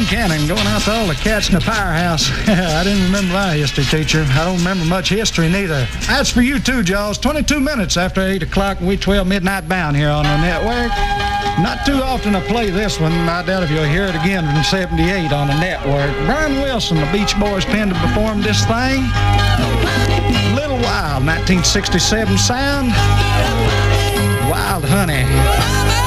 Cannon going out to all the cats in the firehouse. I didn't remember my history teacher. I don't remember much history neither. That's for you too, Jaws. 22 minutes after 8 o'clock, and we 12 midnight bound here on the network. Not too often I play this one. I doubt if you'll hear it again from 78 on the network. Brian Wilson, the Beach Boys, penned to perform this thing. Little Wild, 1967 sound. Wild Honey.